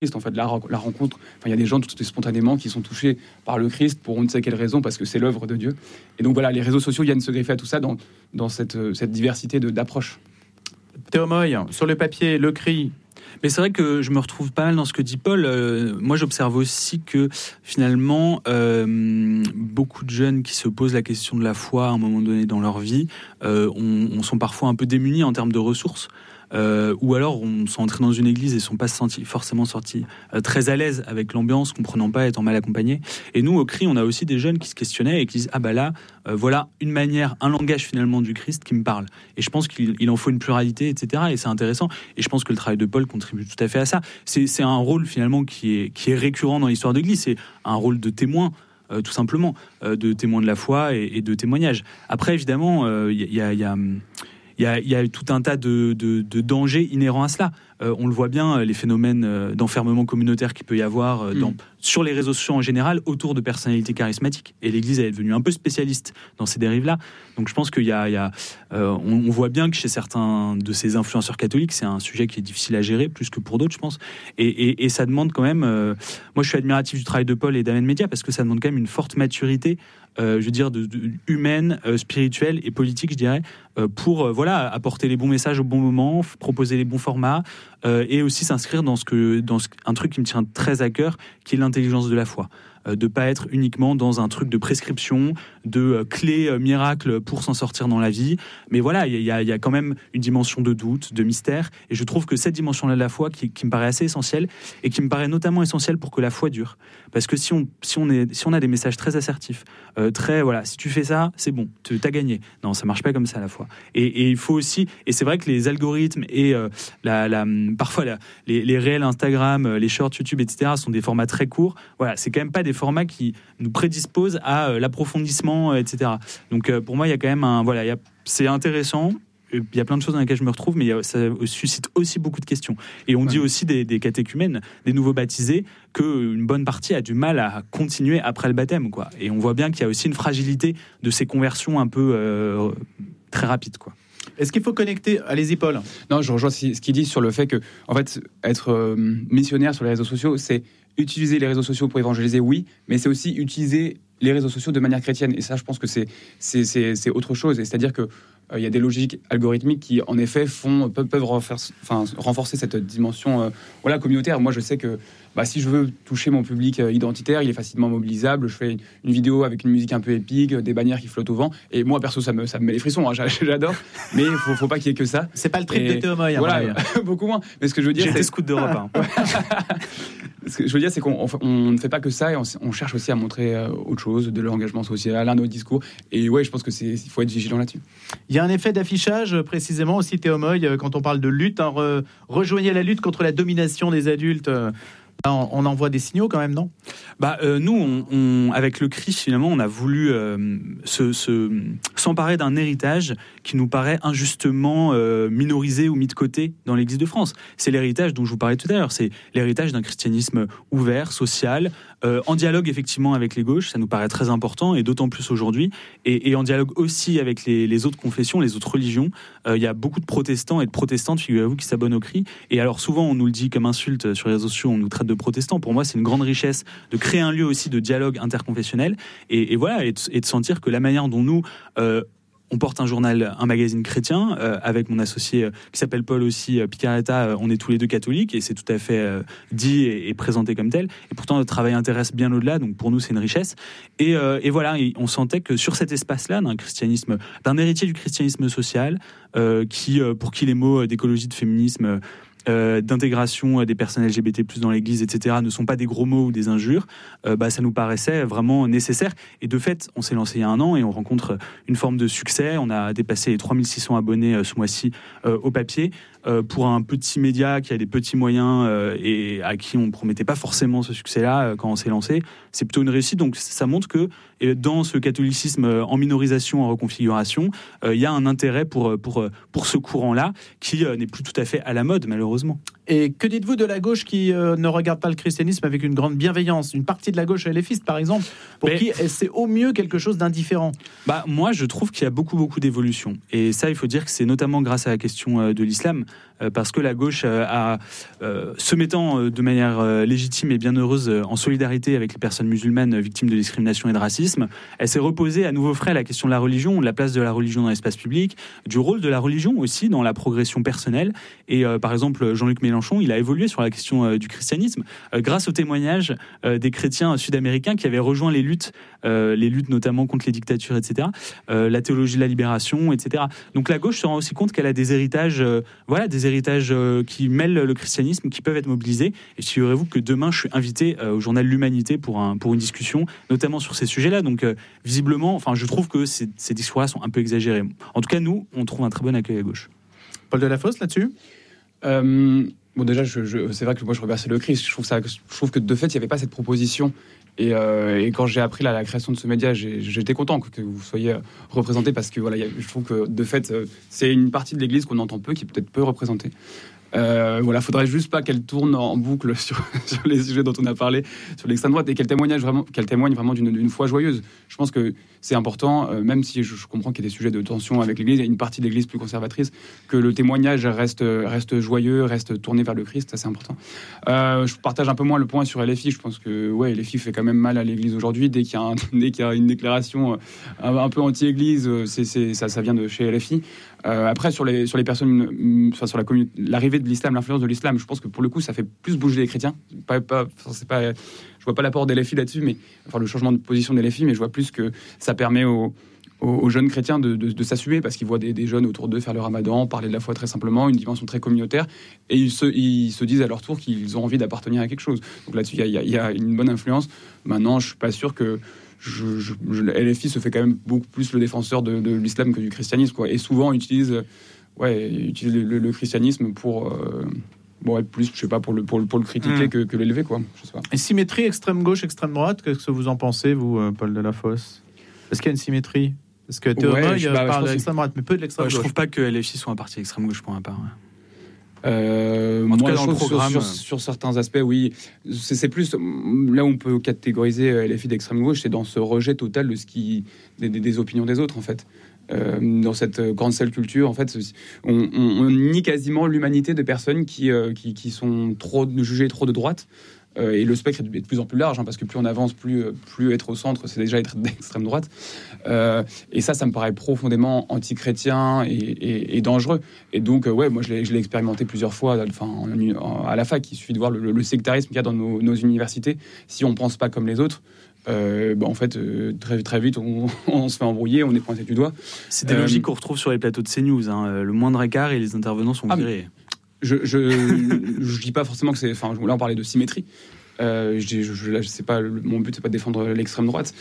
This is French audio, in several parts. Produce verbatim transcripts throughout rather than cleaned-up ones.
En fait, la, la rencontre, enfin, il y a des gens tout spontanément qui sont touchés par le Christ pour on ne sait quelle raison, parce que c'est l'œuvre de Dieu. Et donc voilà, les réseaux sociaux viennent se greffer à tout ça dans, dans cette, cette diversité de, d'approches. Théo Moy, sur le papier, le cri. Mais c'est vrai que je me retrouve pas mal dans ce que dit Paul. Euh, moi, j'observe aussi que finalement, euh, beaucoup de jeunes qui se posent la question de la foi à un moment donné dans leur vie, euh, on, on sont parfois un peu démunis en termes de ressources. Euh, ou alors on sont entrés dans une église et sont pas senti, forcément sortis euh, très à l'aise avec l'ambiance, comprenant pas, étant mal accompagnés. Et nous, au C R I, on a aussi des jeunes qui se questionnaient et qui disent ah bah là, euh, voilà une manière, un langage finalement du Christ qui me parle. Et je pense qu'il il en faut une pluralité, et cetera. Et c'est intéressant. Et je pense que le travail de Paul contribue tout à fait à ça. C'est, c'est un rôle finalement qui est qui est récurrent dans l'histoire de l'Église. C'est un rôle de témoin. Euh, tout simplement, euh, de témoin de la foi et, et de témoignage. Après, évidemment, il euh, y, y a, y a Il y, a, il y a tout un tas de, de, de dangers inhérents à cela. Euh, on le voit bien, les phénomènes euh, d'enfermement communautaire qu'il peut y avoir euh, dans, mmh. sur les réseaux sociaux en général, autour de personnalités charismatiques. Et l'Église est devenue un peu spécialiste dans ces dérives-là. Donc je pense qu'il y a... Il y a euh, on, on voit bien que chez certains de ces influenceurs catholiques, c'est un sujet qui est difficile à gérer, plus que pour d'autres, je pense. Et, et, et ça demande quand même... Euh, moi, je suis admiratif du travail de Paul et d'Amen Média, parce que ça demande quand même une forte maturité, euh, je veux dire, de, de, humaine, euh, spirituelle et politique, je dirais, euh, pour euh, voilà, apporter les bons messages au bon moment, f- proposer les bons formats, euh, et aussi s'inscrire dans, ce que, dans ce, un truc qui me tient très à cœur, qui est l'intelligence de la foi. Euh, de ne pas être uniquement dans un truc de prescription, de euh, clés euh, miracles pour s'en sortir dans la vie. Mais voilà, il y, y, y a quand même une dimension de doute, de mystère. Et je trouve que cette dimension-là de la foi, qui, qui me paraît assez essentielle, et qui me paraît notamment essentielle pour que la foi dure. Parce que si on, si on, est, si on a des messages très assertifs, euh, très, voilà, si tu fais ça, c'est bon, tu as gagné. Non, ça ne marche pas comme ça, la foi. Et, et il faut aussi, et c'est vrai que les algorithmes et euh, la, la, parfois la, les, les réels Instagram, les shorts YouTube, et cetera, sont des formats très courts. Voilà, c'est quand même pas des formats qui nous prédisposent à euh, l'approfondissement, et cetera. Donc euh, pour moi, il y a quand même un... Voilà, y a, c'est intéressant. Il y a plein de choses dans lesquelles je me retrouve, mais ça suscite aussi beaucoup de questions. Et on ouais. dit aussi des, des catéchumènes, des nouveaux baptisés, qu'une bonne partie a du mal à continuer après le baptême, quoi. Et on voit bien qu'il y a aussi une fragilité de ces conversions un peu euh, très rapides, quoi. Est-ce qu'il faut connecter... Allez-y, Paul. Non, je rejoins ce qu'il dit sur le fait que, en fait, être euh, missionnaire sur les réseaux sociaux, c'est utiliser les réseaux sociaux pour évangéliser, oui, mais c'est aussi utiliser les réseaux sociaux de manière chrétienne. Et ça, je pense que c'est, c'est, c'est, c'est autre chose. Et c'est-à-dire que il euh, y a des logiques algorithmiques qui, en effet, font, peuvent, peuvent renforcer, enfin, renforcer cette dimension euh, voilà, communautaire. Moi, je sais que bah, si je veux toucher mon public euh, identitaire, il est facilement mobilisable. Je fais une vidéo avec une musique un peu épique, des bannières qui flottent au vent. Et moi, perso, ça me, ça me met les frissons. Hein, j'adore. Mais il faut, faut pas qu'il y ait que ça. C'est pas le trip et, de Théo Moy. Voilà, beaucoup moins. Mais ce que je veux dire, J'ai c'est... été scout d'Europe. Hein. Ce que je veux dire, c'est qu'on on ne fait pas que ça, et on, on cherche aussi à montrer euh, autre chose, de l'engagement social, un autre discours. Et ouais, je pense que c'est, il faut être vigilant là-dessus. Il y a un effet d'affichage, précisément aussi, Théo Moy, quand on parle de lutte. Hein, re, rejoignez la lutte contre la domination des adultes. On, on envoie des signaux quand même, non ? Bah, euh, nous, on, on, avec le C R I, finalement, on a voulu euh, se, se, s'emparer d'un héritage qui nous paraît injustement euh, minorisé ou mis de côté dans l'Église de France. C'est l'héritage dont je vous parlais tout à l'heure. C'est l'héritage d'un christianisme ouvert, social, euh, en dialogue effectivement avec les gauches. Ça nous paraît très important, et d'autant plus aujourd'hui. Et, et en dialogue aussi avec les, les autres confessions, les autres religions. Il euh, y a beaucoup de protestants et de protestantes, figurez-vous, qui s'abonnent au C R I. Et alors souvent, on nous le dit comme insulte sur les réseaux sociaux, on nous traite de protestants. Pour moi, c'est une grande richesse de créer un lieu aussi de dialogue interconfessionnel. Et, et voilà, et de, et de sentir que la manière dont nous... Euh, on porte un journal, un magazine chrétien, euh, avec mon associé euh, qui s'appelle Paul aussi, euh, Picaretta, euh, on est tous les deux catholiques, et c'est tout à fait euh, dit et, et présenté comme tel. Et pourtant, notre travail intéresse bien au-delà, donc pour nous, c'est une richesse. Et, euh, et voilà, et on sentait que sur cet espace-là, d'un christianisme, d'un héritier du christianisme social, euh, qui, euh, pour qui les mots d'écologie, de féminisme... Euh, d'intégration des personnes L G B T plus, dans l'Église, et cetera, ne sont pas des gros mots ou des injures, euh, bah, ça nous paraissait vraiment nécessaire. Et de fait, on s'est lancé il y a un an et on rencontre une forme de succès. On a dépassé les trois mille six cents abonnés euh, ce mois-ci euh, au papier. Euh, pour un petit média qui a des petits moyens euh, et à qui on ne promettait pas forcément ce succès-là euh, quand on s'est lancé, c'est plutôt une réussite. Donc ça montre que euh, dans ce catholicisme euh, en minorisation, en reconfiguration, il euh, y a un intérêt pour, pour, pour ce courant-là qui euh, n'est plus tout à fait à la mode, malheureusement. Et que dites-vous de la gauche qui euh, ne regarde pas le christianisme avec une grande bienveillance ? Une partie de la gauche LFiste, par exemple, pour Mais, qui c'est au mieux quelque chose d'indifférent. Bah, moi, je trouve qu'il y a beaucoup, beaucoup d'évolutions. Et ça, il faut dire que c'est notamment grâce à la question euh, de l'islam. euh, parce que la gauche euh, a, euh, se mettant euh, de manière euh, légitime et bien heureuse euh, en solidarité avec les personnes musulmanes euh, victimes de discrimination et de racisme, elle s'est reposée à nouveau frais la question de la religion, de la place de la religion dans l'espace public, du rôle de la religion aussi dans la progression personnelle. Et euh, par exemple, Jean-Luc Mélenchon, il a évolué sur la question euh, du christianisme euh, grâce au témoignage euh, des chrétiens sud-américains qui avaient rejoint les luttes, euh, les luttes notamment contre les dictatures, et cetera, euh, la théologie de la libération, et cetera. Donc la gauche se rend aussi compte qu'elle a des héritages, euh, voilà, des héritages euh, qui mêlent le christianisme, qui peuvent être mobilisés. Et figurez-vous que demain, je suis invité euh, au journal L'Humanité pour, un, pour une discussion, notamment sur ces sujets-là. Donc euh, visiblement, enfin, je trouve que ces, ces discours-là sont un peu exagérés. En tout cas, nous, on trouve un très bon accueil à gauche. Paul Delafosse, là-dessus euh, Bon, déjà, je, je, c'est vrai que moi, je remercie le Christ. Je trouve, ça, je trouve que de fait, il n'y avait pas cette proposition. Et, euh, et quand j'ai appris la, la création de ce média, j'ai, j'étais content que, que vous soyez représenté parce que voilà, y a, je trouve que de fait, c'est une partie de l'Église qu'on entend peu, qui est peut-être peu représentée. Euh, voilà, faudrait juste pas qu'elle tourne en boucle sur, sur les sujets dont on a parlé, sur l'extrême droite, et qu'elle témoigne vraiment, qu'elle témoigne vraiment d'une, d'une foi joyeuse. Je pense que c'est important, euh, même si je, je comprends qu'il y a des sujets de tension avec l'Église, il y a une partie de l'Église plus conservatrice, que le témoignage reste, reste joyeux, reste tourné vers le Christ, ça c'est important. Euh, je partage un peu moins le point sur L F I. Je pense que ouais, L F I fait quand même mal à l'Église aujourd'hui. Dès qu'il y a, un, dès qu'il y a une déclaration un, un peu anti-Église, c'est, c'est, ça, ça vient de chez L F I. Euh, après, sur les, sur les personnes, enfin, sur la communauté, l'arrivée de l'islam, l'influence de l'islam, je pense que pour le coup, ça fait plus bouger les chrétiens. Pas, pas, enfin, c'est pas, je vois pas l'apport d'L F I là-dessus, mais enfin, le changement de position d'L F I, mais je vois plus que ça permet aux, aux, aux jeunes chrétiens de, de, de s'assumer parce qu'ils voient des, des jeunes autour d'eux faire le ramadan, parler de la foi très simplement, une dimension très communautaire, et ils se, ils se disent à leur tour qu'ils ont envie d'appartenir à quelque chose. Donc là-dessus, il y a, y a une bonne influence. Maintenant, je suis pas sûr que Je, je, je, L F I se fait quand même beaucoup plus le défenseur de, de l'islam que du christianisme, quoi. Et souvent utilise, ouais, utilise le, le, le christianisme pour, euh, bon, être plus, je sais pas, pour le, pour le, pour le critiquer mmh. que, que l'élever, quoi. Je sais pas. Et symétrie extrême gauche, extrême droite, qu'est-ce que vous en pensez, vous, Paul Delafosse ? Est-ce qu'il y a une symétrie ? Parce que Théomoy ouais, bah, parle de l'extrême droite, mais peu de l'extrême ouais, gauche. Je trouve pas que L F I soit un parti extrême gauche pour ma part. Ouais. Euh, en tout cas, dans le programme, sur, sur, sur certains aspects, oui, c'est, c'est plus là où on peut catégoriser L F I d'extrême gauche, c'est dans ce rejet total de ce qui des, des, des opinions des autres, en fait. Euh, dans cette cancel culture, en fait, on, on, on nie quasiment l'humanité de personnes qui, euh, qui, qui sont trop jugées trop de droite. Euh, et le spectre est de plus en plus large, hein, parce que plus on avance, plus, plus être au centre, c'est déjà être d'extrême droite. Euh, et ça, ça me paraît profondément anti-chrétien et, et, et dangereux. Et donc, euh, ouais, moi, je l'ai, je l'ai expérimenté plusieurs fois, enfin, en, en, à la fac. Il suffit de voir le, le sectarisme qu'il y a dans nos, nos universités. Si on ne pense pas comme les autres, euh, bah, en fait, euh, très, très vite, on, on se fait embrouiller, on est pointé du doigt. C'est des euh, logiques qu'on retrouve sur les plateaux de CNews. Hein. Le moindre écart et les intervenants sont virés. Ah, Je, je, je dis pas forcément que c'est. Enfin, là, on parlait de symétrie. Euh, je, je, je, je sais pas. Le, mon but, c'est pas de défendre l'extrême droite.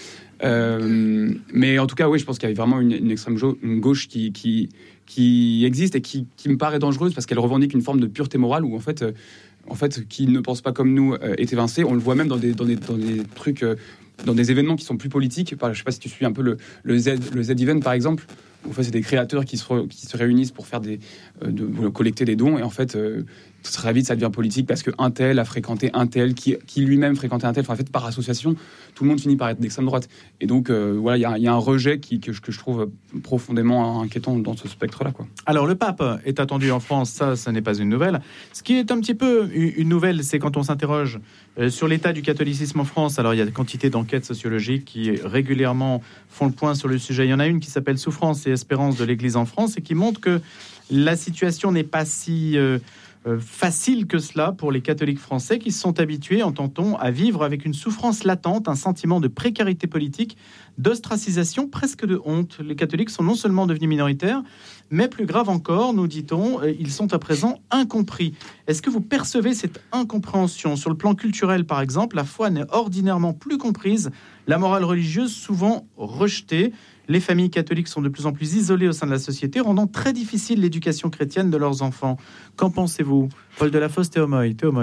Euh, mais en tout cas, oui, je pense qu'il y a vraiment une, une extrême jo- une gauche qui, qui, qui existe et qui, qui me paraît dangereuse parce qu'elle revendique une forme de pureté morale où en fait, euh, en fait, qui ne pense pas comme nous euh, est évincé. On le voit même dans des, dans des, dans des trucs, euh, dans des événements qui sont plus politiques. Enfin, je sais pas si tu suis un peu le, le Z, le Z-Event par exemple. En fait, c'est des créateurs qui se, re, qui se réunissent pour faire des, euh, de, de collecter des dons. Et en fait, euh, très vite, ça devient politique parce qu'un tel a fréquenté un tel, qui, qui lui-même fréquentait un tel. Enfin, en fait, par association, tout le monde finit par être d'extrême droite. Et donc, euh, voilà, il y, y a un rejet qui, que, que je trouve profondément inquiétant dans ce spectre-là, quoi. Alors, le pape est attendu en France. Ça, ça n'est pas une nouvelle. Ce qui est un petit peu une nouvelle, c'est quand on s'interroge sur l'état du catholicisme en France. Alors, il y a des quantités d'enquêtes sociologiques qui régulièrement font le point sur le sujet. Il y en a une qui s'appelle « Souffrance et espérance de l'Église en France » et qui montre que la situation n'est pas si euh, euh, facile que cela pour les catholiques français qui se sont habitués, entend-on, à vivre avec une souffrance latente, un sentiment de précarité politique, d'ostracisation, presque de honte. Les catholiques sont non seulement devenus minoritaires, mais plus grave encore, nous dit-on, ils sont à présent incompris. Est-ce que vous percevez cette incompréhension ? Sur le plan culturel, par exemple, la foi n'est ordinairement plus comprise, la morale religieuse souvent rejetée. Les familles catholiques sont de plus en plus isolées au sein de la société, rendant très difficile l'éducation chrétienne de leurs enfants. Qu'en pensez-vous ? Paul Delafosse, Théomoy. Théomoy.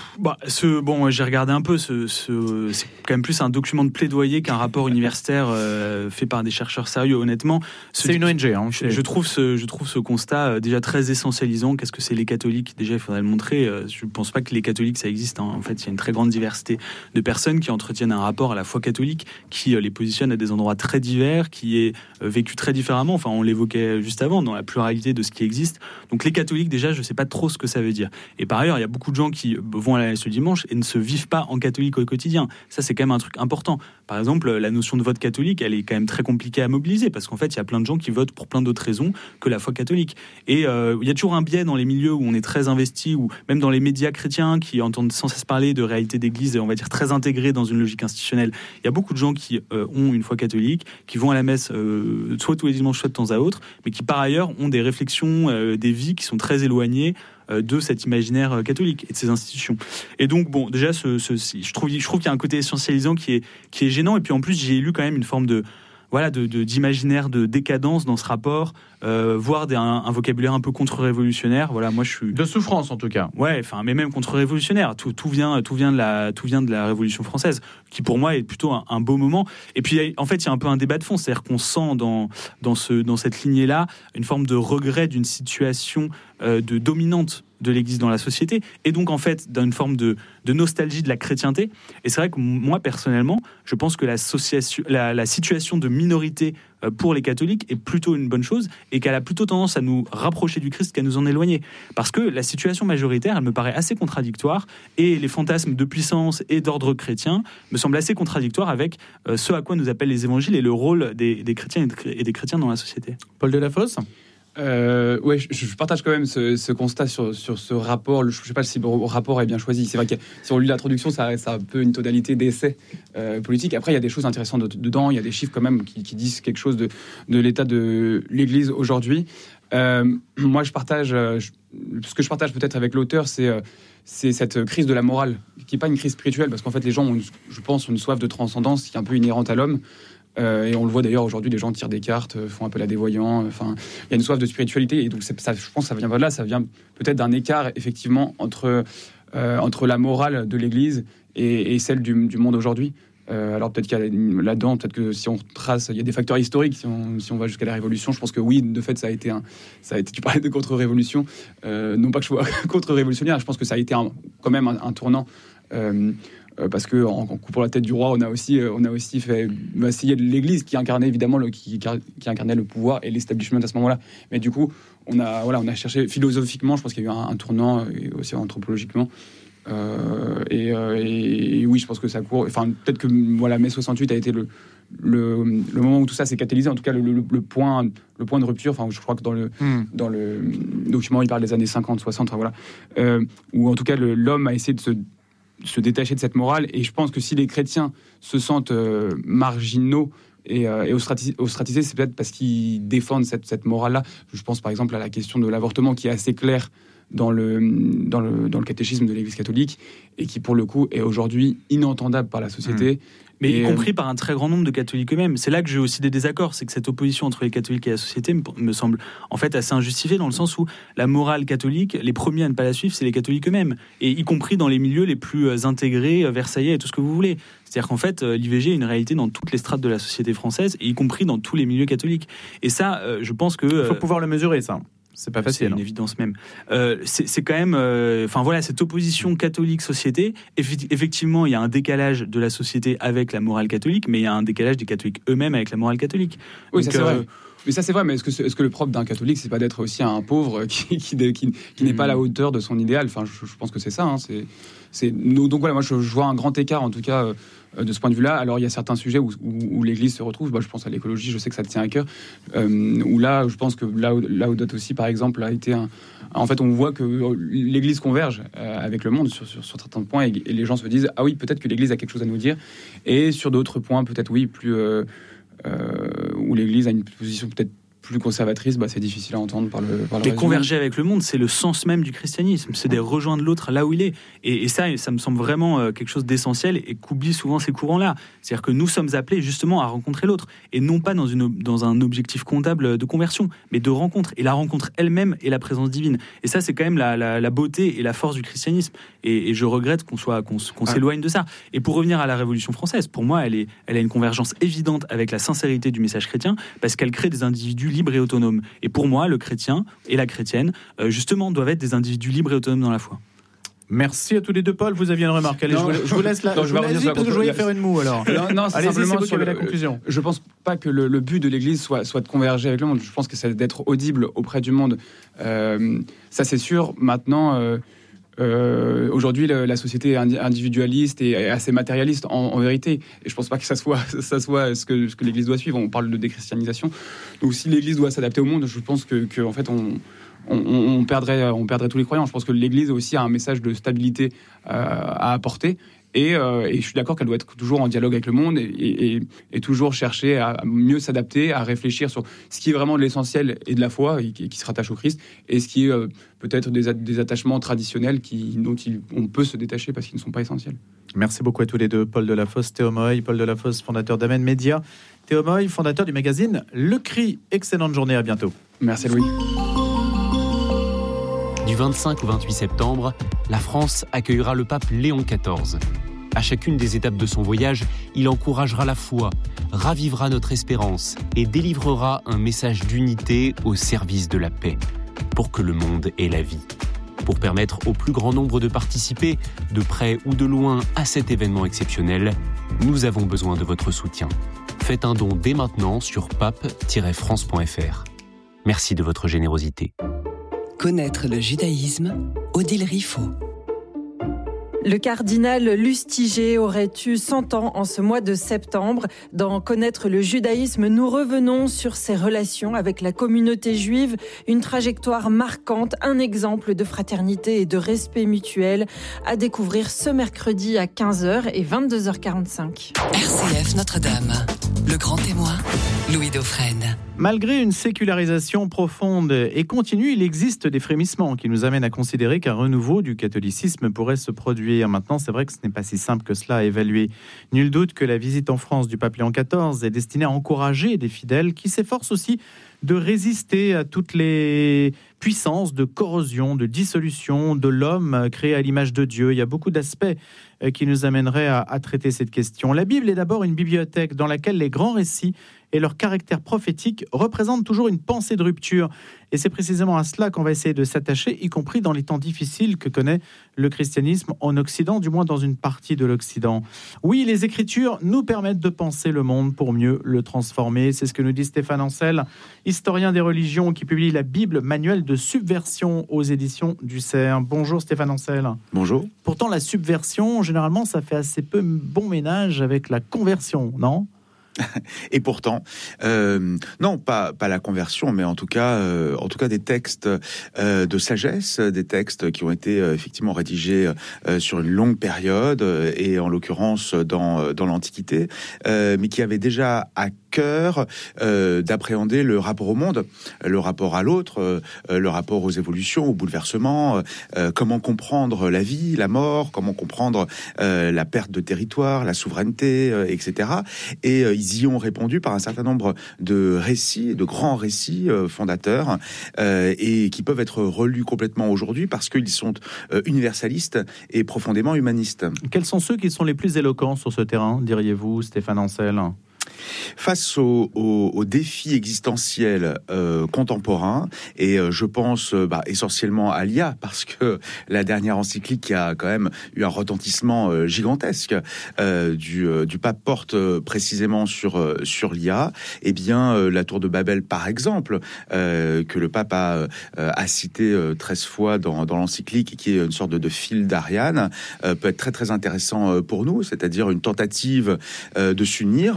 Bah, ce, bon, j'ai regardé un peu. Ce, ce, c'est quand même plus un document de plaidoyer qu'un rapport universitaire euh, fait par des chercheurs sérieux. Honnêtement, ce, c'est une O N G. Hein, je, je trouve ce, je trouve ce constat euh, déjà très essentialisant. Qu'est-ce que c'est les catholiques ? Déjà, il faudrait le montrer. Euh, je ne pense pas que les catholiques ça existe. Hein. En fait, il y a une très grande diversité de personnes qui entretiennent un rapport à la foi catholique, qui euh, les positionne à des endroits très divers, qui est euh, vécu très différemment. Enfin, on l'évoquait juste avant dans la pluralité de ce qui existe. Donc, les catholiques, déjà, je ne sais pas trop ce que ça veut dire. Et par ailleurs, il y a beaucoup de gens qui vont à la ce dimanche et ne se vivent pas en catholique au quotidien. Ça, c'est quand même un truc important. Par exemple, la notion de vote catholique, elle est quand même très compliquée à mobiliser parce qu'en fait, il y a plein de gens qui votent pour plein d'autres raisons que la foi catholique. Et euh, il y a toujours un biais dans les milieux où on est très investi, ou même dans les médias chrétiens qui entendent sans cesse parler de réalité d'église, on va dire très intégrée dans une logique institutionnelle. Il y a beaucoup de gens qui euh, ont une foi catholique, qui vont à la messe euh, soit tous les dimanches, soit de temps à autre, mais qui par ailleurs ont des réflexions, euh, des vies qui sont très éloignées de cet imaginaire catholique et de ces institutions. Et donc, bon, déjà, ce, ce, je trouve, je trouve qu'il y a un côté essentialisant qui est, qui est gênant. Et puis, en plus, j'ai lu quand même une forme de, voilà, de, de, d'imaginaire de décadence dans ce rapport, euh, voire des, un, un vocabulaire un peu contre-révolutionnaire. Voilà, moi, je suis de souffrance en tout cas. Ouais, enfin, mais même contre-révolutionnaire. Tout, tout vient, tout vient de la, tout vient de la Révolution française, qui pour moi est plutôt un, un beau moment. Et puis, en fait, il y a un peu un débat de fond, c'est-à-dire qu'on sent dans, dans ce, dans cette lignée-là une forme de regret d'une situation euh, de dominante de l'Église dans la société, et donc en fait d'une forme de, de nostalgie de la chrétienté. Et c'est vrai que moi personnellement, je pense que la, la situation de minorité pour les catholiques est plutôt une bonne chose, et qu'elle a plutôt tendance à nous rapprocher du Christ qu'à nous en éloigner. Parce que la situation majoritaire, elle me paraît assez contradictoire, et les fantasmes de puissance et d'ordre chrétien me semblent assez contradictoires avec ce à quoi nous appellent les évangiles et le rôle des, des chrétiens et des chrétiens dans la société. Paul Delafosse ? Euh, ouais, je, je partage quand même ce, ce constat sur, sur ce rapport. Je ne sais pas si le rapport est bien choisi. C'est vrai que si on lit l'introduction, ça, ça a un peu une tonalité d'essai euh, politique. Après, il y a des choses intéressantes dedans. Il y a des chiffres quand même qui, qui disent quelque chose de, de l'état de l'Église aujourd'hui. Euh, moi, je partage. Je, ce que je partage peut-être avec l'auteur, c'est, c'est cette crise de la morale, qui n'est pas une crise spirituelle, parce qu'en fait, les gens ont, une, je pense, une soif de transcendance qui est un peu inhérente à l'homme. Euh, et on le voit d'ailleurs aujourd'hui, les gens tirent des cartes, font un peu la dévoyant. Enfin, il y a une soif de spiritualité, et donc c'est, ça, je pense que ça vient pas de là, ça vient peut-être d'un écart effectivement entre euh, entre la morale de l'Église et, et celle du, du monde aujourd'hui. Euh, alors peut-être qu'il y a là-dedans, peut-être que si on trace, il y a des facteurs historiques. Si on, si on va jusqu'à la Révolution, je pense que oui, de fait, ça a été un, ça a été. Tu parlais de contre-révolution, euh, non pas que je sois contre-révolutionnaire, je pense que ça a été un, quand même un, un tournant. Euh, Parce que en, en coupant la tête du roi, on a aussi, on a aussi fait vaciller l'Église qui incarnait évidemment le, qui, qui incarnait le pouvoir et l'establishment à ce moment-là. Mais du coup, on a, voilà, on a cherché philosophiquement, je pense qu'il y a eu un, un tournant, et aussi anthropologiquement. Euh, et, euh, et, et oui, je pense que ça court. Enfin, peut-être que voilà, mai soixante-huit a été le, le, le moment où tout ça s'est catalysé. En tout cas, le, le, le point, le point de rupture. Enfin, je crois que dans le, mm. dans le document, il parle des années cinquante, soixante. Enfin, voilà, euh, où en tout cas, le, l'homme a essayé de se se détacher de cette morale, et je pense que si les chrétiens se sentent euh, marginaux et, euh, et ostratisés, ostratisés, c'est peut-être parce qu'ils défendent cette, cette morale-là. Je pense par exemple à la question de l'avortement qui est assez claire dans le, dans le, dans le catéchisme de l'Église catholique, et qui pour le coup est aujourd'hui inentendable par la société. Mmh. Mais et y compris par un très grand nombre de catholiques eux-mêmes. C'est là que j'ai aussi des désaccords, c'est que cette opposition entre les catholiques et la société me, me semble en fait assez injustifiée, dans le sens où la morale catholique, les premiers à ne pas la suivre, c'est les catholiques eux-mêmes, et y compris dans les milieux les plus intégrés, versaillais et tout ce que vous voulez. C'est-à-dire qu'en fait, l'I V G est une réalité dans toutes les strates de la société française, et y compris dans tous les milieux catholiques. Et ça, je pense que... Il faut pouvoir le mesurer, ça. C'est pas facile. C'est une évidence même. Euh, c'est, c'est quand même... Enfin euh, voilà, cette opposition catholique-société, effectivement, il y a un décalage de la société avec la morale catholique, mais il y a un décalage des catholiques eux-mêmes avec la morale catholique. Oui, Donc, ça c'est euh, vrai. Mais ça c'est vrai, mais est-ce que, est-ce que le propre d'un catholique, c'est pas d'être aussi un pauvre qui, qui, qui, qui mmh. n'est pas à la hauteur de son idéal? Enfin, je, je pense que c'est ça. Hein, c'est, c'est, donc voilà, moi je, je vois un grand écart, en tout cas, euh, de ce point de vue-là. Alors il y a certains sujets où, où, où l'Église se retrouve. Bah, je pense à l'écologie, je sais que ça te tient à cœur. Euh, où là, je pense que là, là où d'autres aussi, par exemple, a été un... En fait, on voit que l'Église converge euh, avec le monde sur, sur, sur certains points, et, et les gens se disent, ah oui, peut-être que l'Église a quelque chose à nous dire. Et sur d'autres points, peut-être oui, plus... Euh, euh, où l'Église a une position peut-être plus conservatrices, bah, c'est difficile à entendre par le par le Mais reste converger avec le monde, c'est le sens même du christianisme, c'est de rejoindre l'autre là où il est. Et, et ça, ça me semble vraiment quelque chose d'essentiel et qu'oublient souvent ces courants-là. C'est-à-dire que nous sommes appelés justement à rencontrer l'autre, et non pas dans, une, dans un objectif comptable de conversion, mais de rencontre. Et la rencontre elle-même est la présence divine. Et ça, c'est quand même la, la, la beauté et la force du christianisme. Et, et je regrette qu'on, soit, qu'on, qu'on ah. s'éloigne de ça. Et pour revenir à la Révolution française, pour moi, elle, est, elle a une convergence évidente avec la sincérité du message chrétien, parce qu'elle crée des individus libres et autonomes. Et pour moi, le chrétien et la chrétienne, euh, justement, doivent être des individus libres et autonomes dans la foi. Merci à tous les deux, Paul. Vous aviez une remarque. Allez, non, je, vous, je vous laisse là. Non, je, je vous laisse parce que je voyais faire une moue alors. Non, non, c'est Allez, simplement c'est vous sur qui avez le, la conclusion. Je pense pas que le, le but de l'Église soit, soit de converger avec le monde. Je pense que c'est d'être audible auprès du monde. Euh, ça, c'est sûr. Maintenant, euh, euh, aujourd'hui, le, la société est individualiste et assez matérialiste en, en vérité. Et je pense pas que ça soit, ça soit ce que, ce que l'Église doit suivre. On parle de déchristianisation. Donc, si l'Église doit s'adapter au monde, je pense que, que en fait, on On, on, perdrait, on perdrait tous les croyants. Je pense que l'Église aussi a un message de stabilité euh, à apporter. Et, euh, et je suis d'accord qu'elle doit être toujours en dialogue avec le monde et, et, et toujours chercher à mieux s'adapter, à réfléchir sur ce qui est vraiment de l'essentiel et de la foi et qui, qui se rattache au Christ, et ce qui est euh, peut-être des, des attachements traditionnels qui, dont il, on peut se détacher parce qu'ils ne sont pas essentiels. Merci beaucoup à tous les deux. Paul Delafosse, Théo Moy. Paul Delafosse, fondateur d'Amen Média. Théo Moy, fondateur du magazine Le Cri. Excellente journée, à bientôt. Merci Louis. Du vingt-cinq au vingt-huit septembre, la France accueillera le pape Léon quatorze. À chacune des étapes de son voyage, il encouragera la foi, ravivera notre espérance et délivrera un message d'unité au service de la paix, pour que le monde ait la vie. Pour permettre au plus grand nombre de participer, de près ou de loin, à cet événement exceptionnel, nous avons besoin de votre soutien. Faites un don dès maintenant sur pape tiret france point f r. Merci de votre générosité. Connaître le judaïsme, Odile Riffaut. Le cardinal Lustiger aurait eu cent ans en ce mois de septembre. Dans Connaître le judaïsme, nous revenons sur ses relations avec la communauté juive, une trajectoire marquante, un exemple de fraternité et de respect mutuel à découvrir ce mercredi à quinze heures et vingt-deux heures quarante-cinq. R C F Notre-Dame, le grand témoin, Louis Dauphren. Malgré une sécularisation profonde et continue, il existe des frémissements qui nous amènent à considérer qu'un renouveau du catholicisme pourrait se produire. Maintenant, c'est vrai que ce n'est pas si simple que cela à évaluer. Nul doute que la visite en France du pape Léon quatorze est destinée à encourager des fidèles qui s'efforcent aussi de résister à toutes les puissances de corrosion, de dissolution de l'homme créé à l'image de Dieu. Il y a beaucoup d'aspects qui nous amèneraient à, à traiter cette question. La Bible est d'abord une bibliothèque dans laquelle les grands récits et leur caractère prophétique représentent toujours une pensée de rupture. Et c'est précisément à cela qu'on va essayer de s'attacher, y compris dans les temps difficiles que connaît le christianisme en Occident, du moins dans une partie de l'Occident. Oui, les Écritures nous permettent de penser le monde pour mieux le transformer. C'est ce que nous dit Stéphane Ancel, historien des religions, qui publie la Bible, manuel de subversion aux éditions du C E R. Bonjour Stéphane Ancel. Bonjour. Pourtant, la subversion, généralement, ça fait assez peu bon ménage avec la conversion, non ? Et pourtant, euh, non, pas pas la conversion, mais en tout cas, euh, en tout cas des textes euh, de sagesse, des textes qui ont été euh, effectivement rédigés euh, sur une longue période euh, et en l'occurrence dans dans l'Antiquité, euh, mais qui avaient déjà à cœur euh, d'appréhender le rapport au monde, le rapport à l'autre, euh, le rapport aux évolutions, aux bouleversements, euh, comment comprendre la vie, la mort, comment comprendre euh, la perte de territoire, la souveraineté, euh, et cetera. Et euh, ils y ont répondu par un certain nombre de récits, de grands récits euh, fondateurs, euh, et qui peuvent être relus complètement aujourd'hui parce qu'ils sont euh, universalistes et profondément humanistes. Quels sont ceux qui sont les plus éloquents sur ce terrain, diriez-vous, Stéphane Ancel ? Face aux, aux, aux défis existentiels euh, contemporains, et euh, je pense euh, bah, essentiellement à l'I A, parce que la dernière encyclique qui a quand même eu un retentissement euh, gigantesque euh, du, euh, du pape porte euh, précisément sur, euh, sur l'I A, et eh bien euh, la tour de Babel par exemple, euh, que le pape a, euh, a cité euh, treize fois dans, dans l'encyclique, et qui est une sorte de, de fil d'Ariane, euh, peut être très très intéressant euh, pour nous, c'est-à-dire une tentative euh, de s'unir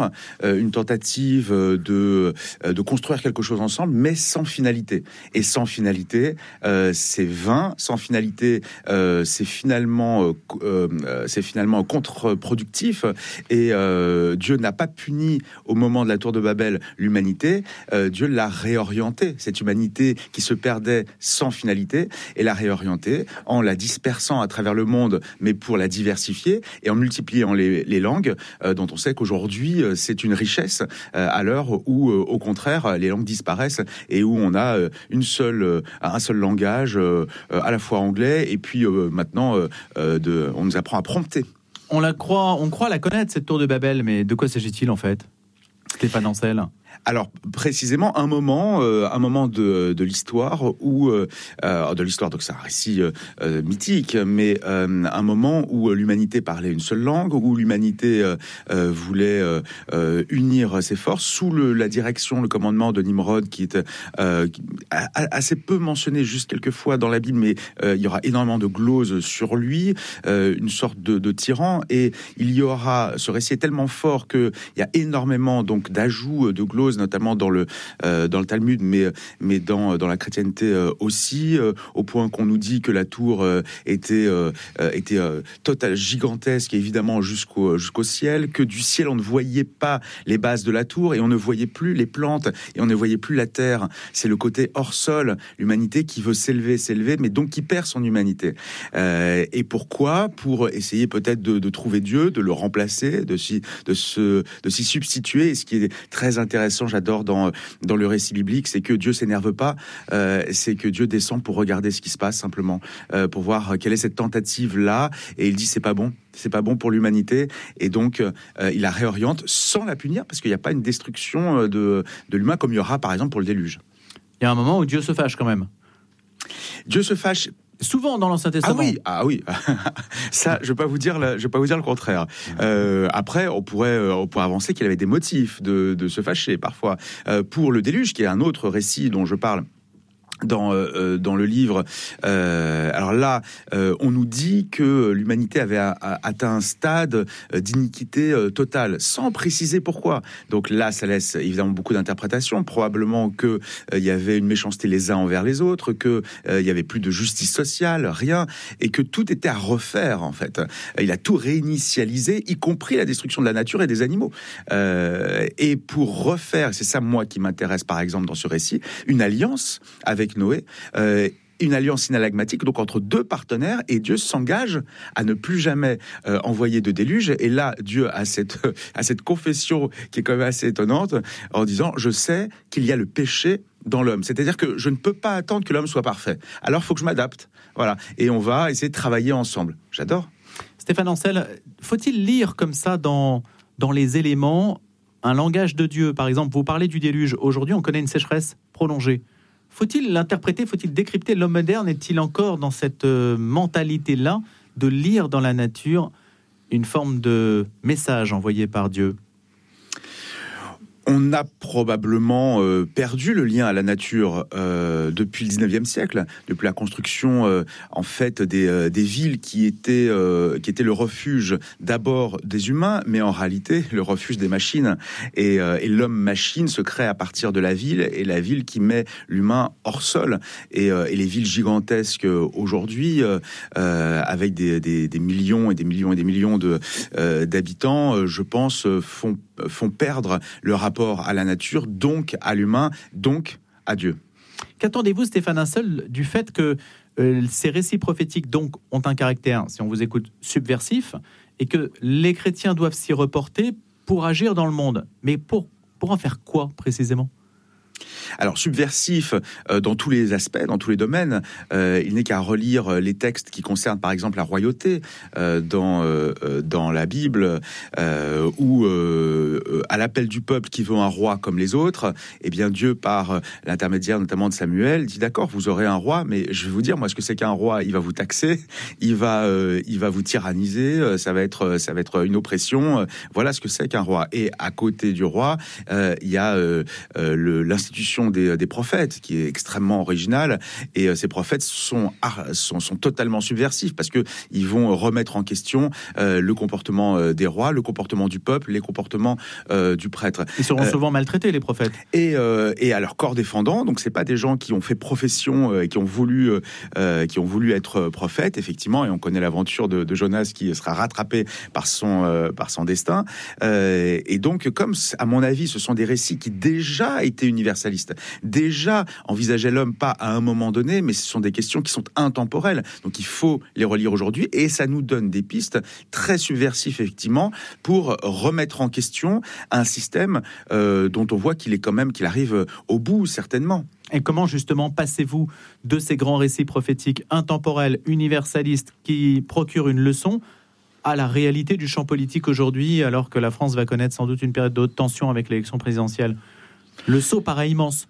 euh, une tentative de, de construire quelque chose ensemble, mais sans finalité. Et sans finalité, euh, c'est vain. Sans finalité, euh, c'est finalement, euh, c'est finalement contre-productif. Et euh, Dieu n'a pas puni au moment de la tour de Babel l'humanité. Euh, Dieu l'a réorientée, cette humanité qui se perdait sans finalité, et l'a réorientée en la dispersant à travers le monde, mais pour la diversifier et en multipliant les, les langues, euh, dont on sait qu'aujourd'hui euh, c'est une richesse euh, à l'heure où, euh, au contraire, les langues disparaissent et où on a euh, une seule, euh, un seul langage, euh, à la fois anglais et puis euh, maintenant euh, euh, de, on nous apprend à prompter. On la croit, on croit la connaître cette tour de Babel, mais de quoi s'agit-il en fait, Stéphane Ancel ? Alors précisément un moment, euh, un moment de, de l'histoire où euh, de l'histoire, donc c'est un récit euh, mythique, mais euh, un moment où l'humanité parlait une seule langue, où l'humanité euh, euh, voulait euh, unir ses forces sous le, la direction, le commandement de Nimrod, qui est euh, assez peu mentionné juste quelques fois dans la Bible, mais euh, il y aura énormément de gloses sur lui, euh, une sorte de, de tyran, et il y aura, ce récit est tellement fort que il y a énormément donc d'ajouts de gloses, notamment dans le euh, dans le Talmud, mais mais dans dans la chrétienté euh, aussi, euh, au point qu'on nous dit que la tour euh, était euh, était euh, totale, gigantesque, évidemment jusqu'au jusqu'au ciel, que du ciel on ne voyait pas les bases de la tour et on ne voyait plus les plantes et on ne voyait plus la terre. C'est le côté hors sol, l'humanité qui veut s'élever, s'élever, mais donc qui perd son humanité. Euh, et pourquoi ? Pour essayer peut-être de, de trouver Dieu, de le remplacer, de s'y de se de s'y substituer. Et ce qui est très intéressant, j'adore dans dans le récit biblique, c'est que Dieu s'énerve pas, euh, c'est que Dieu descend pour regarder ce qui se passe simplement, euh, pour voir quelle est cette tentative là, et il dit c'est pas bon, c'est pas bon pour l'humanité, et donc euh, il la réoriente sans la punir, parce qu'il n'y a pas une destruction de de l'humain comme il y aura par exemple pour le déluge. Il y a un moment où Dieu se fâche quand même. Dieu se fâche. Souvent dans l'Ancien Testament. Ah oui, ah oui. Ça, je vais pas vous dire, le, je vais pas vous dire le contraire. Euh, après, on pourrait, on pourrait avancer qu'il avait des motifs de, de se fâcher parfois. Euh, pour le déluge, qui est un autre récit dont je parle dans euh, dans le livre. Euh, alors là, euh, on nous dit que l'humanité avait a, a, atteint un stade d'iniquité euh, totale, sans préciser pourquoi. Donc là, ça laisse évidemment beaucoup d'interprétations. Probablement que euh, il y avait une méchanceté les uns envers les autres, que euh, il y avait plus de justice sociale, rien, et que tout était à refaire en fait. Il a tout réinitialisé, y compris la destruction de la nature et des animaux. Euh, et pour refaire, c'est ça moi qui m'intéresse par exemple dans ce récit, une alliance avec Noé, euh, une alliance inalagmatique, donc entre deux partenaires, et Dieu s'engage à ne plus jamais euh, envoyer de déluge. Et là, Dieu a cette, euh, a cette confession qui est quand même assez étonnante, en disant « Je sais qu'il y a le péché dans l'homme ». C'est-à-dire que je ne peux pas attendre que l'homme soit parfait. Alors, il faut que je m'adapte. Voilà. Et on va essayer de travailler ensemble. J'adore. Stéphane Ancel, faut-il lire comme ça dans, dans les éléments un langage de Dieu ? Par exemple, vous parlez du déluge. Aujourd'hui, on connaît une sécheresse prolongée. Faut-il l'interpréter, faut-il décrypter ? L'homme moderne est-il encore dans cette euh, mentalité-là de lire dans la nature une forme de message envoyé par Dieu ? On a probablement euh, perdu le lien à la nature euh, depuis le dix-neuvième siècle, depuis la construction euh, en fait des, euh, des villes qui étaient euh, qui étaient le refuge d'abord des humains, mais en réalité le refuge des machines. Et, euh, et l'homme-machine se crée à partir de la ville, et la ville qui met l'humain hors sol. Et, euh, et les villes gigantesques aujourd'hui, euh, euh, avec des, des, des millions et des millions et des millions de euh, d'habitants, euh, je pense, font font perdre le rapport à la nature, donc à l'humain, donc à Dieu. Qu'attendez-vous, Stéphane Ancel, du fait que euh, ces récits prophétiques donc ont un caractère, si on vous écoute, subversif, et que les chrétiens doivent s'y reporter pour agir dans le monde ? Mais pour, pour en faire quoi, précisément ? Alors, subversif euh, dans tous les aspects, dans tous les domaines. Euh, il n'est qu'à relire les textes qui concernent, par exemple, la royauté euh, dans, euh, dans la Bible, euh, où, euh, à l'appel du peuple qui veut un roi comme les autres, eh bien, Dieu, par l'intermédiaire notamment de Samuel, dit « D'accord, vous aurez un roi, mais je vais vous dire, moi, ce que c'est qu'un roi. Il va vous taxer, il va, euh, il va vous tyranniser, ça va être, ça va être une oppression. Voilà ce que c'est qu'un roi. » Et à côté du roi, euh, il y a euh, euh, le, l'institution question des, des prophètes, qui est extrêmement originale. Et euh, ces prophètes sont, sont, sont totalement subversifs parce que ils vont remettre en question euh, le comportement euh, des rois, le comportement du peuple, les comportements euh, du prêtre. Ils seront euh, souvent maltraités, les prophètes. Et, euh, et à leur corps défendant. Donc c'est pas des gens qui ont fait profession et euh, qui ont voulu, euh, qui ont voulu être prophètes, effectivement. Et on connaît l'aventure de, de Jonas qui sera rattrapé par son, euh, par son destin. Euh, et donc, comme à mon avis, ce sont des récits qui déjà étaient universalistes, déjà envisageaient l'homme pas à un moment donné, mais ce sont des questions qui sont intemporelles. Donc il faut les relire aujourd'hui et ça nous donne des pistes très subversives, effectivement, pour remettre en question un système euh, dont on voit qu'il est quand même, qu'il arrive au bout, certainement. Et comment justement passez-vous de ces grands récits prophétiques intemporels, universalistes, qui procurent une leçon, à la réalité du champ politique aujourd'hui, alors que la France va connaître sans doute une période de haute tension avec l'élection présidentielle? Le saut paraît immense.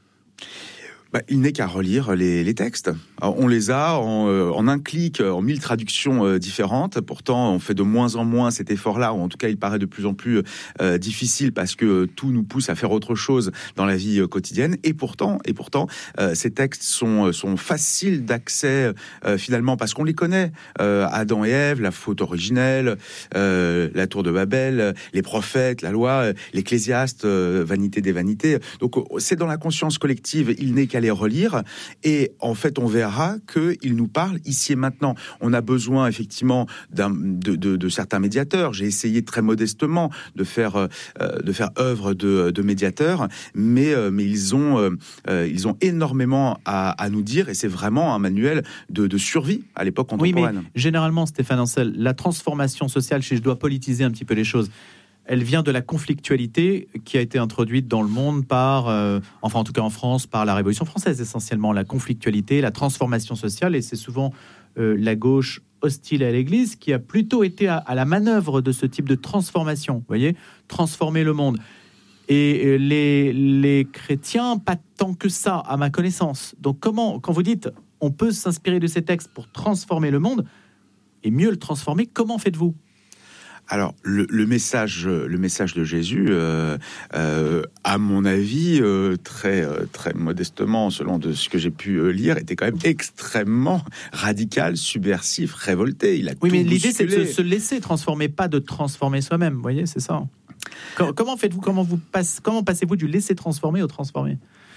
Bah, il n'est qu'à relire les, les textes. Alors, on les a en, euh, en un clic, en mille traductions euh, différentes. Pourtant, on fait de moins en moins cet effort-là, ou en tout cas, il paraît de plus en plus euh, difficile parce que euh, tout nous pousse à faire autre chose dans la vie euh, quotidienne. Et pourtant, et pourtant, euh, ces textes sont, sont faciles d'accès euh, finalement parce qu'on les connaît. Euh, Adam et Ève, la faute originelle, euh, la tour de Babel, les prophètes, la loi, l'Ecclésiaste, euh, vanité des vanités. Donc, c'est dans la conscience collective. Il n'est qu'à les relire et en fait on verra qu'il nous parle ici et maintenant. On a besoin effectivement d'un, de, de, de certains médiateurs. J'ai essayé très modestement de faire, euh, de faire œuvre de, de médiateur, mais, euh, mais ils, ont, euh, ils ont énormément à, à nous dire et c'est vraiment un manuel de, de survie à l'époque contemporaine. Oui, mais généralement, Stéphane Ancel, la transformation sociale, si je dois politiser un petit peu les choses, elle vient de la conflictualité qui a été introduite dans le monde par, euh, enfin en tout cas en France, par la Révolution française essentiellement, la conflictualité, la transformation sociale, et c'est souvent euh, la gauche hostile à l'Église qui a plutôt été à, à la manœuvre de ce type de transformation, vous voyez, transformer le monde. Et les, les chrétiens, pas tant que ça, à ma connaissance. Donc comment, quand vous dites, on peut s'inspirer de ces textes pour transformer le monde, et mieux le transformer, comment faites-vous ? Alors, le, le message, le message de Jésus, euh, euh, à mon avis, euh, très, euh, très modestement, selon de ce que j'ai pu euh, lire, était quand même extrêmement radical, subversif, révolté. Il a oui, tout mais l'idée, bousculé. c'est de se, se laisser transformer, pas de transformer soi-même. Vous voyez, c'est ça. Comment faites-vous, comment vous passe, comment passez-vous du laisser transformer au transformer ?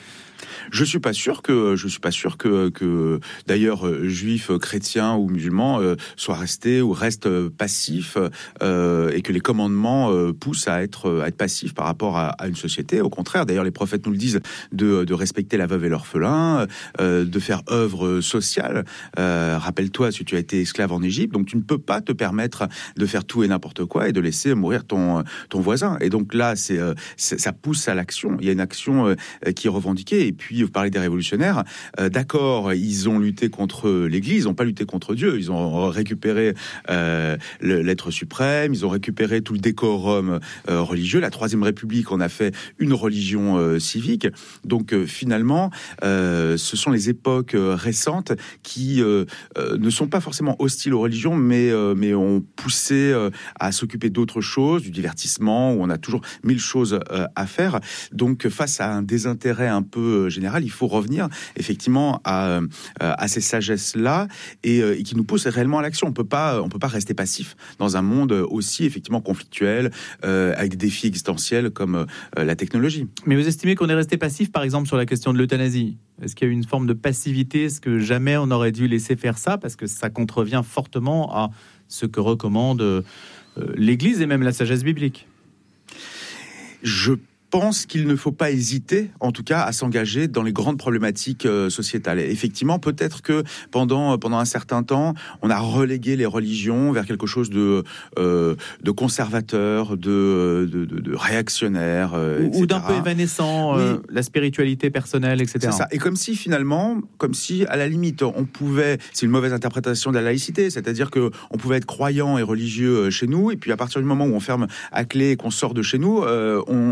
Je suis pas sûr que je suis pas sûr que, que d'ailleurs euh, juifs, chrétiens ou musulmans euh, soient restés ou restent euh, passifs euh, et que les commandements euh, poussent à être à être passifs par rapport à, à une société. Au contraire, d'ailleurs les prophètes nous le disent de, de respecter la veuve et l'orphelin, euh, de faire œuvre sociale. Euh, rappelle-toi, si tu as été esclave en Égypte, donc tu ne peux pas te permettre de faire tout et n'importe quoi et de laisser mourir ton ton voisin. Et donc là, c'est, c'est ça pousse à l'action. Il y a une action euh, qui est revendiquée. Et puis vous parlez des révolutionnaires, euh, d'accord, ils ont lutté contre l'Église, ils n'ont pas lutté contre Dieu, ils ont récupéré euh, le, l'être suprême, ils ont récupéré tout le décorum euh, religieux. La Troisième République, on a fait une religion euh, civique. Donc euh, finalement, euh, ce sont les époques euh, récentes qui euh, euh, ne sont pas forcément hostiles aux religions, mais, euh, mais ont poussé euh, à s'occuper d'autres choses, du divertissement, où on a toujours mille choses euh, à faire. Donc face à un désintérêt un peu général, il faut revenir effectivement à, à ces sagesses-là et, et qui nous poussent réellement à l'action. On peut pas, on peut pas rester passif dans un monde aussi effectivement conflictuel, euh, avec des défis existentiels comme euh, la technologie. Mais vous estimez qu'on est resté passif, par exemple, sur la question de l'euthanasie ? Est-ce qu'il y a eu une forme de passivité ? Est-ce que jamais on aurait dû laisser faire ça ? Parce que ça contrevient fortement à ce que recommande euh, l'Église et même la sagesse biblique. Je pense qu'il ne faut pas hésiter, en tout cas, à s'engager dans les grandes problématiques euh, sociétales. Et effectivement, peut-être que pendant pendant un certain temps, on a relégué les religions vers quelque chose de euh, de conservateur, de de, de, de réactionnaire, euh, ou, ou d'un peu évanescent, euh, oui. La spiritualité personnelle, et cetera. C'est ça. Et comme si finalement, comme si à la limite, on pouvait, c'est une mauvaise interprétation de la laïcité, c'est-à-dire que on pouvait être croyant et religieux chez nous, et puis à partir du moment où on ferme à clé et qu'on sort de chez nous, euh, on, on l'est plus.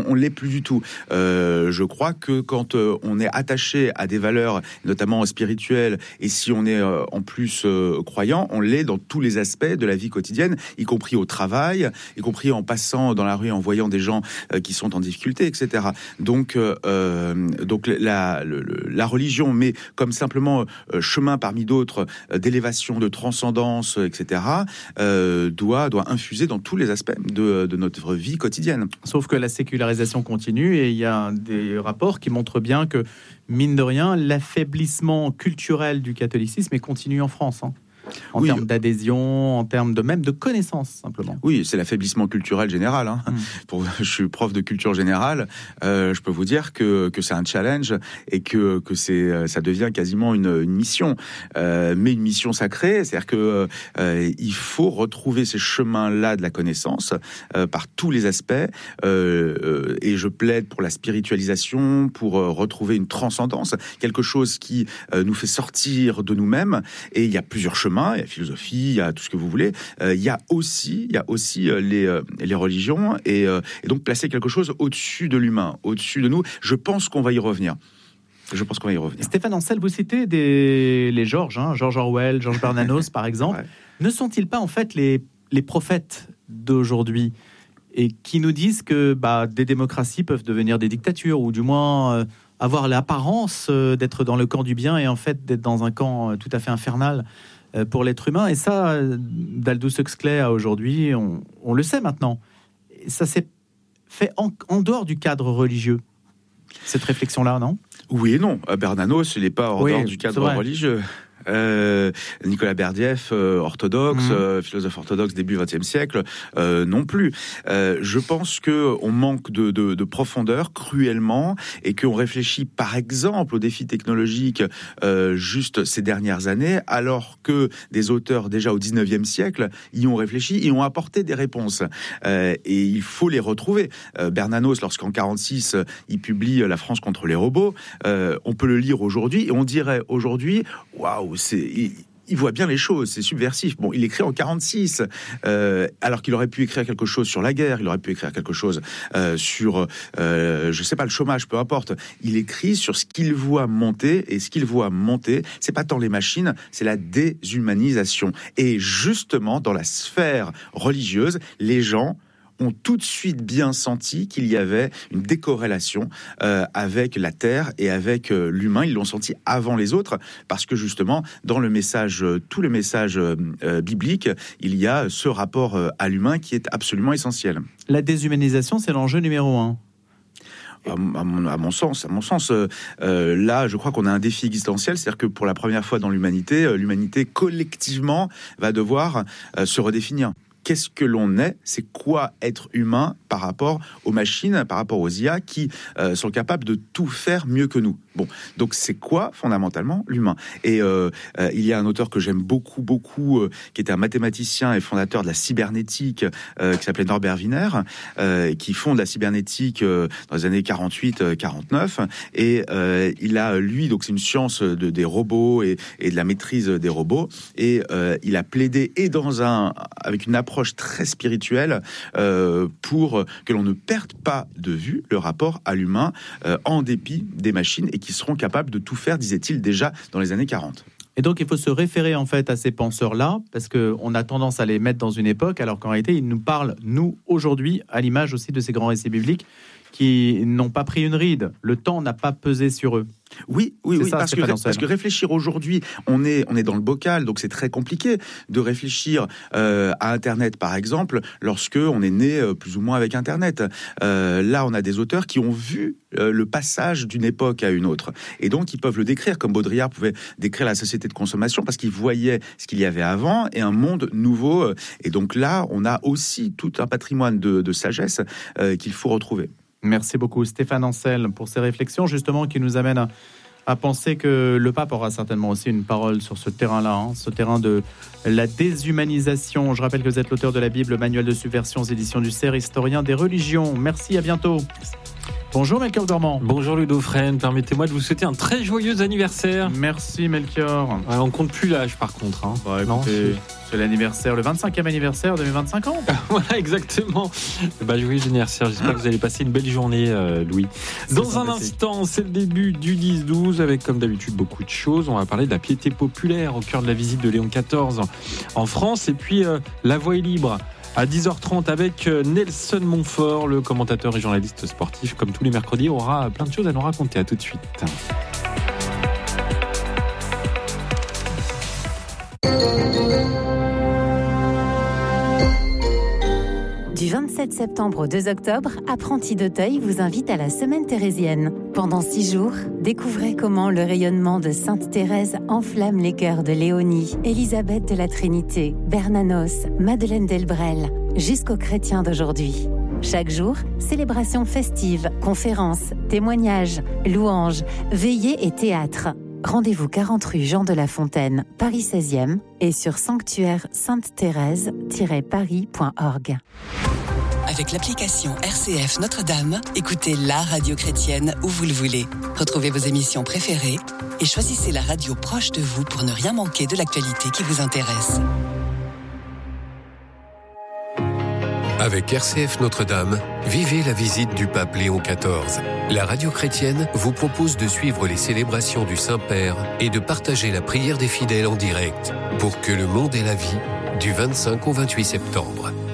plus du tout. Euh, je crois que quand euh, on est attaché à des valeurs, notamment spirituelles, et si on est euh, en plus euh, croyant, on l'est dans tous les aspects de la vie quotidienne, y compris au travail, y compris en passant dans la rue, en voyant des gens euh, qui sont en difficulté, et cetera. Donc, euh, donc la, la, la religion, mais comme simplement euh, chemin parmi d'autres euh, d'élévation, de transcendance, et cetera, euh, doit, doit infuser dans tous les aspects de, de notre vie quotidienne. Sauf que la sécularisation continue et il y a des rapports qui montrent bien que, mine de rien, l'affaiblissement culturel du catholicisme est continu en France, hein. En oui. termes d'adhésion, en termes de même de connaissances, simplement. Oui, c'est l'affaiblissement culturel général. Hein. Mmh. Pour, je suis prof de culture générale. Euh, je peux vous dire que, que c'est un challenge et que, que c'est, ça devient quasiment une, une mission. Euh, mais une mission sacrée, c'est-à-dire que euh, il faut retrouver ces chemins-là de la connaissance euh, par tous les aspects. Euh, euh, et je plaide pour la spiritualisation, pour euh, retrouver une transcendance, quelque chose qui euh, nous fait sortir de nous-mêmes. Et il y a plusieurs chemins. Il y a la philosophie, il y a tout ce que vous voulez. Euh, il y a aussi, il y a aussi euh, les, euh, les religions et, euh, et donc placer quelque chose au-dessus de l'humain, au-dessus de nous. Je pense qu'on va y revenir. Je pense qu'on va y revenir. Stéphane Ancel, vous citez des, les Georges, hein, George Orwell, George Bernanos, par exemple. Ouais. Ne sont-ils pas en fait les, les prophètes d'aujourd'hui et qui nous disent que bah, des démocraties peuvent devenir des dictatures ou du moins euh, avoir l'apparence euh, d'être dans le camp du bien et en fait d'être dans un camp euh, tout à fait infernal pour l'être humain. Et ça, d'Aldous Huxley à aujourd'hui, on, on le sait maintenant. Ça s'est fait en, en dehors du cadre religieux, cette réflexion-là, non ? Oui et non. Bernanos, il n'est pas en oui, dehors du cadre religieux. Euh, Nicolas Berdiev, euh, orthodoxe, mmh. euh, philosophe orthodoxe début vingtième siècle, euh, non plus. Euh, je pense que on manque de, de, de profondeur cruellement et qu'on réfléchit par exemple aux défis technologiques euh, juste ces dernières années, alors que des auteurs déjà au dix-neuvième siècle y ont réfléchi, y ont apporté des réponses. Euh, et il faut les retrouver. Euh, Bernanos, lorsqu'en quarante-six il publie La France contre les robots, euh, on peut le lire aujourd'hui et on dirait aujourd'hui, waouh. C'est, il, il voit bien les choses, c'est subversif. Bon, il écrit en quarante-six, euh, alors qu'il aurait pu écrire quelque chose sur la guerre, il aurait pu écrire quelque chose euh, sur, euh, je sais pas, le chômage, peu importe. Il écrit sur ce qu'il voit monter, et ce qu'il voit monter, c'est pas tant les machines, c'est la déshumanisation. Et justement, dans la sphère religieuse, les gens ont tout de suite bien senti qu'il y avait une décorrélation euh, avec la terre et avec euh, l'humain. Ils l'ont senti avant les autres parce que justement, dans le message, euh, tout le message euh, biblique, il y a ce rapport euh, à l'humain qui est absolument essentiel. La déshumanisation, c'est l'enjeu numéro un. À mon, à mon sens, à mon sens, euh, euh, là, je crois qu'on a un défi existentiel, c'est-à-dire que pour la première fois dans l'humanité, euh, l'humanité collectivement va devoir euh, se redéfinir. Qu'est-ce que l'on est ? C'est quoi être humain par rapport aux machines, par rapport aux I A qui euh, sont capables de tout faire mieux que nous ? Bon, donc c'est quoi fondamentalement l'humain ? Et euh, euh, il y a un auteur que j'aime beaucoup, beaucoup, euh, qui était un mathématicien et fondateur de la cybernétique, euh, qui s'appelait Norbert Wiener, euh, qui fonde la cybernétique euh, dans les années quarante-huit quarante-neuf. Et euh, il a, lui, donc c'est une science de, des robots et, et de la maîtrise des robots. Et euh, il a plaidé et dans un, avec une approche très spirituelle euh, pour que l'on ne perde pas de vue le rapport à l'humain euh, en dépit des machines et qui seront capables de tout faire, disait-il déjà dans les années quarante. Et donc il faut se référer en fait à ces penseurs-là parce qu'on a tendance à les mettre dans une époque alors qu'en réalité ils nous parlent, nous, aujourd'hui, à l'image aussi de ces grands récits bibliques qui n'ont pas pris une ride. Le temps n'a pas pesé sur eux. Oui, oui, oui, ça, parce, que, parce que réfléchir aujourd'hui, on est, on est dans le bocal, donc c'est très compliqué de réfléchir euh, à Internet, par exemple, lorsque on est né euh, plus ou moins avec Internet. Euh, là, on a des auteurs qui ont vu euh, le passage d'une époque à une autre, et donc ils peuvent le décrire, comme Baudrillard pouvait décrire la société de consommation, parce qu'il voyait ce qu'il y avait avant et un monde nouveau. Et donc là, on a aussi tout un patrimoine de, de sagesse euh, qu'il faut retrouver. Merci beaucoup Stéphane Ancel pour ces réflexions justement qui nous amènent à, à penser que le pape aura certainement aussi une parole sur ce terrain-là, hein, ce terrain de la déshumanisation. Je rappelle que vous êtes l'auteur de la Bible, Manuel de subversion aux éditions du C E R, historien des religions. Merci, à bientôt. Bonjour Melchior Gormand. Bonjour Ludo Fresne, permettez-moi de vous souhaiter un très joyeux anniversaire. Merci Melchior. Ouais, on compte plus l'âge par contre. Hein. Bah, écoutez, non, c'est... c'est l'anniversaire, le vingt-cinquième anniversaire de mes vingt-cinq ans. Voilà, exactement. Bah, joyeux anniversaire, j'espère que vous allez passer une belle journée euh, Louis. Dans c'est un instant, c'est le début du dix douze avec comme d'habitude beaucoup de choses. On va parler de la piété populaire au cœur de la visite de Léon quatorze en France et puis euh, la voie est libre. À dix heures trente avec Nelson Montfort, le commentateur et journaliste sportif, comme tous les mercredis, aura plein de choses à nous raconter. À tout de suite. Du vingt-sept septembre au deux octobre, Apprentis d'Auteuil vous invite à la Semaine thérésienne. Pendant six jours, découvrez comment le rayonnement de Sainte Thérèse enflamme les cœurs de Léonie, Élisabeth de la Trinité, Bernanos, Madeleine Delbrel, jusqu'aux chrétiens d'aujourd'hui. Chaque jour, célébration festive, conférences, témoignages, louanges, veillées et théâtre. Rendez-vous quarante rue Jean de La Fontaine, Paris seizième et sur sanctuaire sainte thérèse tiret paris point org. Avec l'application R C F Notre-Dame, écoutez la radio chrétienne où vous le voulez. Retrouvez vos émissions préférées et choisissez la radio proche de vous pour ne rien manquer de l'actualité qui vous intéresse. Avec R C F Notre-Dame, vivez la visite du pape Léon quatorze. La radio chrétienne vous propose de suivre les célébrations du Saint-Père et de partager la prière des fidèles en direct pour que le monde ait la vie du vingt-cinq au vingt-huit septembre.